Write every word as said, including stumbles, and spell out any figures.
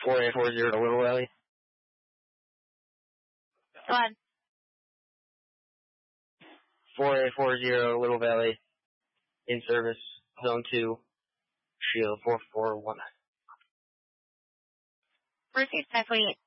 four eight four zero to Little Valley. Go ahead. four eight four zero Little Valley. In service. Zone two. Shield four four one. Received ten twenty-eight.